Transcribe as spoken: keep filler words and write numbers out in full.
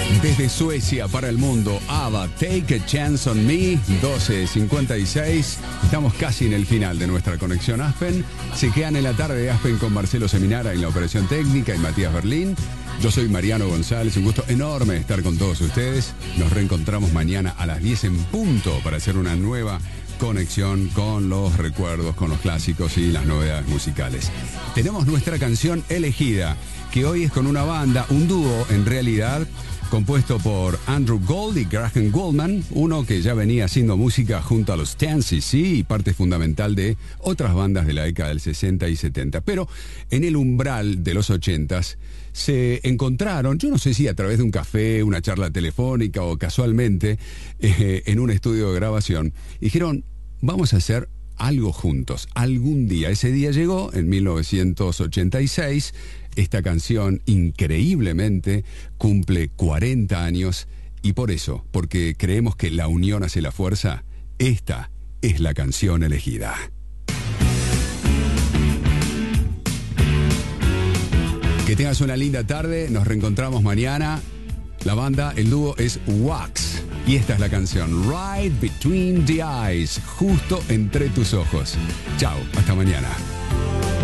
Desde Suecia para el mundo, ABBA, Take a Chance on Me, doce cincuenta y seis. Estamos casi en el final de nuestra conexión Aspen. Se quedan en la tarde de Aspen con Marcelo Seminara en la operación técnica y Matías Berlín. Yo soy Mariano González, un gusto enorme estar con todos ustedes. Nos reencontramos mañana a las diez en punto para hacer una nueva conexión con los recuerdos, con los clásicos y las novedades musicales. Tenemos nuestra canción elegida, que hoy es con una banda, un dúo en realidad, compuesto por Andrew Gold y Graham Gouldman, uno que ya venía haciendo música junto a los Ten C C y parte fundamental de otras bandas de la década del sesenta y setenta. Pero en el umbral de los ochentas se encontraron, yo no sé si a través de un café, una charla telefónica o casualmente eh, en un estudio de grabación, dijeron, vamos a hacer algo juntos, algún día. Ese día llegó en mil novecientos ochenta y seis. Esta canción increíblemente cumple cuarenta años y por eso, porque creemos que la unión hace la fuerza, esta es la canción elegida. Que tengas una linda tarde, nos reencontramos mañana. La banda, el dúo es Wax y esta es la canción Right Between the Eyes, justo entre tus ojos. Chao, hasta mañana.